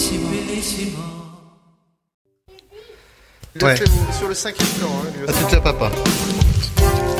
Lâchez-vous sur le 5e temps. À tout à papa.